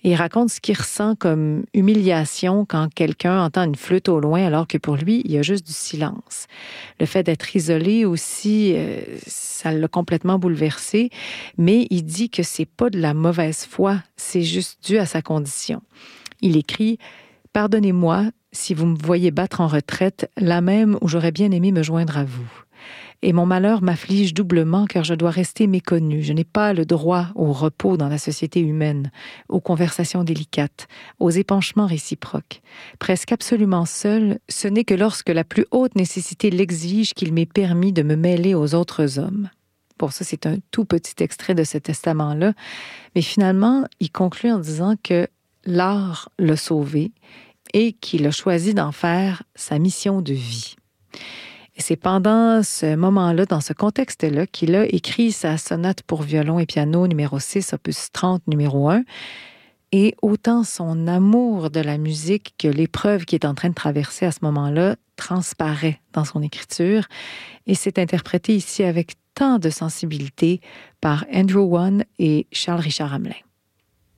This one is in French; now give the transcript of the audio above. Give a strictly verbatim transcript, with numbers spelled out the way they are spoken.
Et il raconte ce qu'il ressent comme humiliation quand quelqu'un entend une flûte au loin alors que pour lui, il y a juste du silence. Le fait d'être isolé aussi, euh, ça l'a complètement bouleversé, mais il dit que c'est pas de la mauvaise foi, c'est juste dû à sa condition. Il écrit « Pardonnez-moi si vous me voyez battre en retraite, là même où j'aurais bien aimé me joindre à vous. Et mon malheur m'afflige doublement car je dois rester méconnu. Je n'ai pas le droit au repos dans la société humaine, aux conversations délicates, aux épanchements réciproques. Presque absolument seul, ce n'est que lorsque la plus haute nécessité l'exige qu'il m'est permis de me mêler aux autres hommes. » Bon, ça, c'est un tout petit extrait de ce testament-là. Mais finalement, il conclut en disant que l'art l'a sauvé et qu'il a choisi d'en faire sa mission de vie. Et c'est pendant ce moment-là, dans ce contexte-là, qu'il a écrit sa sonate pour violon et piano numéro six, opus trente, numéro un. Et autant son amour de la musique que l'épreuve qu'il est en train de traverser à ce moment-là transparaît dans son écriture. Et c'est interprété ici avec tant de sensibilité par Andrew One et Charles Richard Hamelin.